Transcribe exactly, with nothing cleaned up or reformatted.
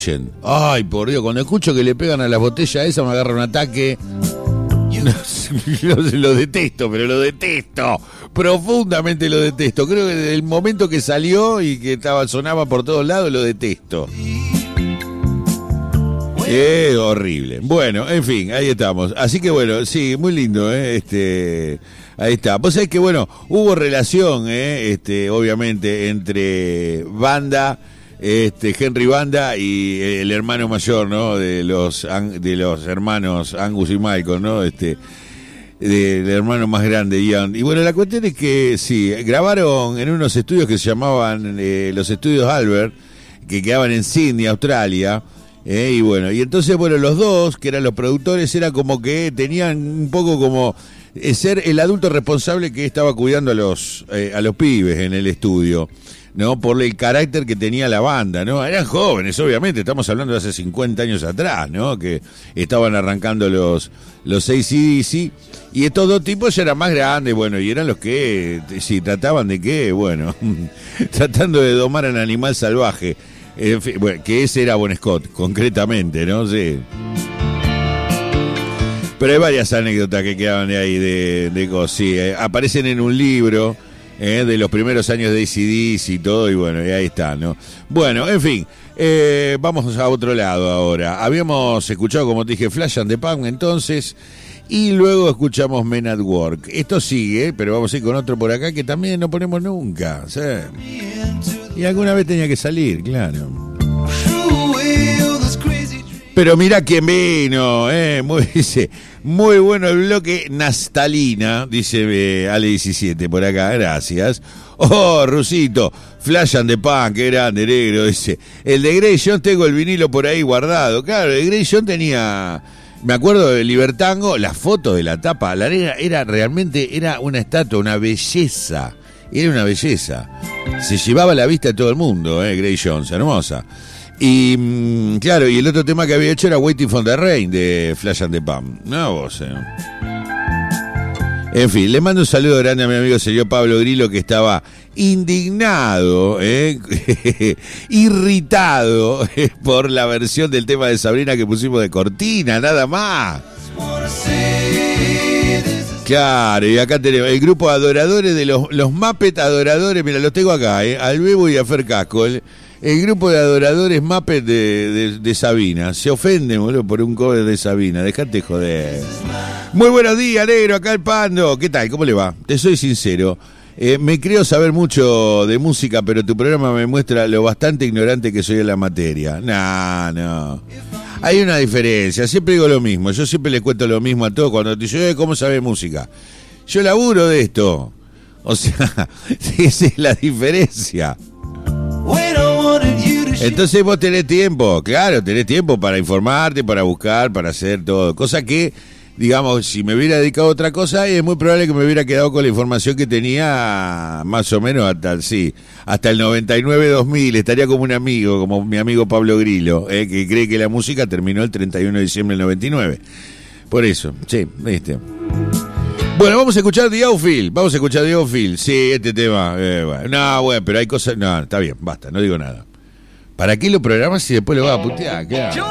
escuchen. Ay, por Dios, cuando escucho que le pegan a las botellas esas me agarra un ataque. No, lo, lo detesto, pero lo detesto. Profundamente lo detesto. Creo que desde el momento que salió y que estaba sonaba por todos lados, lo detesto. Es horrible. Bueno, en fin, ahí estamos. Así que bueno, sí, muy lindo, ¿eh? Este, ahí está. Vos sabés que, bueno, hubo relación, ¿eh? Este, obviamente, entre Banda, este, Henry Banda y el hermano mayor, ¿no? De los, de los hermanos Angus y Michael, ¿no? Este, del hermano más grande, Ian. Y bueno, la cuestión es que, sí, grabaron en unos estudios que se llamaban eh, los estudios Albert, que quedaban en Sydney, Australia. Eh, y bueno, y entonces, bueno, los dos, que eran los productores, era como que tenían un poco como eh, ser el adulto responsable que estaba cuidando a los eh, a los pibes en el estudio, ¿no? Por el carácter que tenía la banda, ¿no? Eran jóvenes, obviamente, estamos hablando de hace cincuenta años atrás, ¿no? Que estaban arrancando los los A C D C, y estos dos tipos ya eran más grandes, bueno, y eran los que, sí, trataban de que, bueno, tratando de domar al animal salvaje. En fin, bueno, que ese era Bon Scott, concretamente, ¿no? Sí. Pero hay varias anécdotas que quedaban de ahí, de, de cosas, sí, eh, aparecen en un libro eh, de los primeros años de A C D C y todo, y bueno, y ahí está, ¿no? Bueno, en fin, eh, vamos a otro lado ahora. Habíamos escuchado, como te dije, Flash and the Pan, entonces, y luego escuchamos Men at Work. Esto sigue, pero vamos a ir con otro por acá que también no ponemos nunca, ¿sí? Y alguna vez tenía que salir, claro. Pero mirá quién vino, eh, muy, dice, muy bueno el bloque Nastalina, dice eh, Ale diecisiete por acá, gracias. Oh, Rusito, Flash and the Pan, qué grande, negro, dice. El de Grey John tengo el vinilo por ahí guardado. Claro, el de Grey John tenía, me acuerdo del Libertango, la foto de la tapa, la era, era realmente, era una estatua, una belleza. Era una belleza. Se llevaba la vista de todo el mundo, eh, Grey Jones, hermosa. Y mmm, claro, y el otro tema que había hecho era Waiting for the Rain de Flash and the Pan. No, vos, eh. En fin, le mando un saludo grande a mi amigo señor Pablo Grillo, que estaba indignado, eh, irritado eh, por la versión del tema de Sabrina que pusimos de cortina, nada más. Claro, y acá tenemos el grupo adoradores de los, los Muppet adoradores, mira, los tengo acá, eh, al Bebo y a Fer Casco, el, el grupo de adoradores Muppet de, de, de Sabina. Se ofenden, boludo, por un cover de Sabina, dejate joder. Muy buenos días, negro, acá el Pando. ¿Qué tal? ¿Cómo le va? Te soy sincero, eh, me creo saber mucho de música, pero tu programa me muestra lo bastante ignorante que soy en la materia. No, no. Hay una diferencia, siempre digo lo mismo, yo siempre le cuento lo mismo a todos cuando te dicen, ¿cómo sabes música? Yo laburo de esto, o sea, esa es la diferencia. Entonces vos tenés tiempo, claro, tenés tiempo para informarte, para buscar, para hacer todo, cosa que, digamos, si me hubiera dedicado a otra cosa, es muy probable que me hubiera quedado con la información que tenía más o menos hasta, sí, hasta el noventa y nueve dos mil, estaría como un amigo, como mi amigo Pablo Grillo, eh, que cree que la música terminó el treinta y uno de diciembre del noventa y nueve. Por eso, sí, viste. Bueno, vamos a escuchar The Outfield, vamos a escuchar The Outfield, sí, este tema, eh, bueno. No, bueno, pero hay cosas, no, está bien, basta, no digo nada. ¿Para qué lo programas si después lo vas a putear? ¿Qué hago?